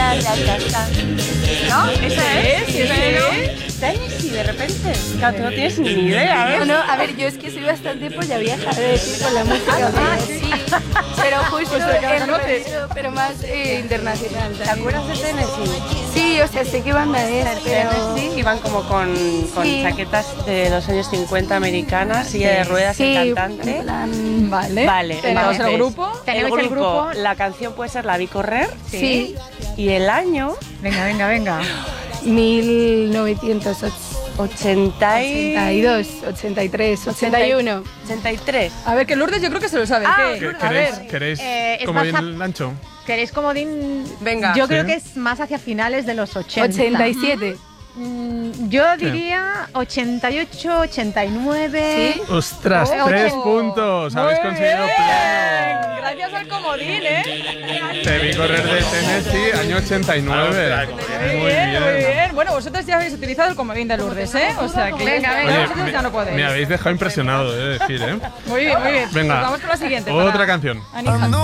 ¿No? ¿Esa es? Sí, Tennessee, de repente. Claro, tú no tienes ni idea, ¿eh? No, a ver, yo es que soy bastante polla vieja, de decir, con la música. Sí. Pero justo el rollo, pero más internacional. ¿Te acuerdas de Tennessee? Sí, o sea, sé qué banda es, pero... Tennessee iban como con chaquetas de los años 50 americanas, silla de ruedas, el cantante. En plan... Vale. ¿Tenemos el grupo? ¿Tenemos el grupo? La canción puede ser La Vi Correr. Sí. Y el año... Venga. 1982, 83, 81. 83. A ver, que Lourdes yo creo que se lo sabe. ¿Queréis es como más bien Lancho? ¿Queréis comodín? Venga. Yo creo Sí. que es más hacia finales de los 80. 87. Yo diría 88, 89. ¿Sí? ¡Ostras! Oh. 3 puntos. Habéis conseguido pleno. Gracias al comodín, ¿eh? Te vi correr de Tennessee, año 89. Muy bien. Bueno, vosotros ya habéis utilizado el comodín de Lourdes, ¿eh? O sea que Venga, vosotros ya no podéis. Me habéis dejado impresionado, he de decir, ¿eh? Muy bien. Venga, Pues vamos con la siguiente. otra para canción. Anija.